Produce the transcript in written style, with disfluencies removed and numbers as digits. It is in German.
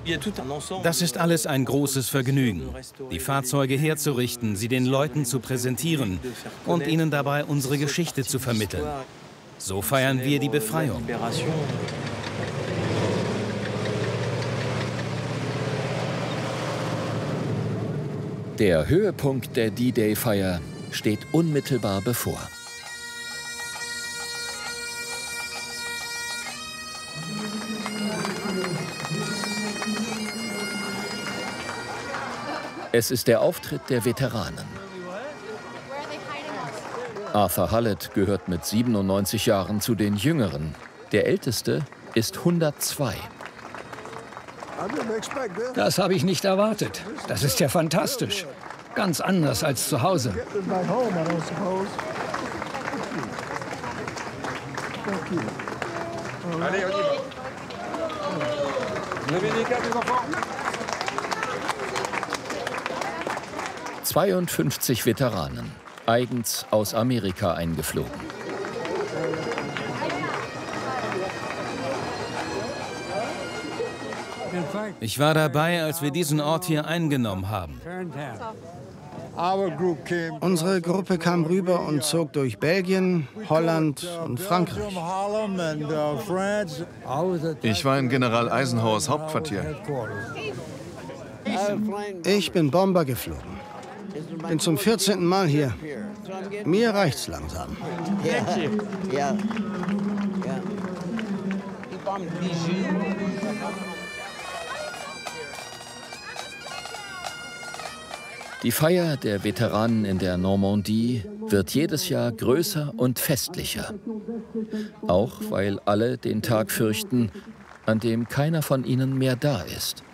Das ist alles ein großes Vergnügen, die Fahrzeuge herzurichten, sie den Leuten zu präsentieren und ihnen dabei unsere Geschichte zu vermitteln. So feiern wir die Befreiung. Der Höhepunkt der D-Day-Feier steht unmittelbar bevor. Es ist der Auftritt der Veteranen. Arthur Hallett gehört mit 97 Jahren zu den Jüngeren. Der Älteste ist 102. Das habe ich nicht erwartet. Das ist ja fantastisch. Ganz anders als zu Hause. – 52 Veteranen, eigens aus Amerika eingeflogen. Ich war dabei, als wir diesen Ort hier eingenommen haben. Unsere Gruppe kam rüber und zog durch Belgien, Holland und Frankreich. Ich war in General Eisenhowers Hauptquartier. Ich bin Bomber geflogen. Bin zum 14. Mal hier. Mir reicht's langsam. Die Feier der Veteranen in der Normandie wird jedes Jahr größer und festlicher. Auch weil alle den Tag fürchten, an dem keiner von ihnen mehr da ist.